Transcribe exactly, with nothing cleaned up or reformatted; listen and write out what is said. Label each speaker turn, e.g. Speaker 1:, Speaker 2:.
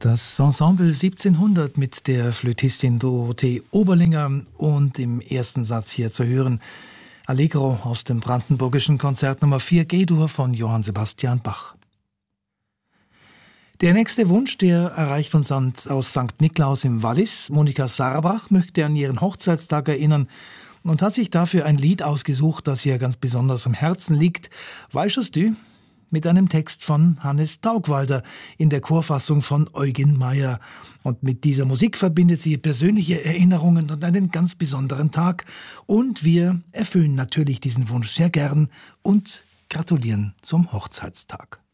Speaker 1: Das Ensemble siebzehnhundert mit der Flötistin Dorothee Oberlinger und im ersten Satz hier zu hören Allegro aus dem Brandenburgischen Konzert Nummer vier G-Dur von Johann Sebastian Bach. Der nächste Wunsch, der erreicht uns aus Sankt Niklaus im Wallis. Monika Sarbach möchte an ihren Hochzeitstag erinnern und hat sich dafür ein Lied ausgesucht, das ihr ganz besonders am Herzen liegt. Weisst du? Mit einem Text von Hannes Taugwalder in der Chorfassung von Eugen Meyer. Und mit dieser Musik verbindet sie persönliche Erinnerungen und einen ganz besonderen Tag. Und wir erfüllen natürlich diesen Wunsch sehr gern und gratulieren zum Hochzeitstag.